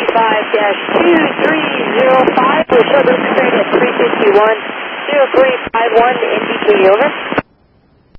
2305, we'll show this straight at 351-0351 to NBK, over.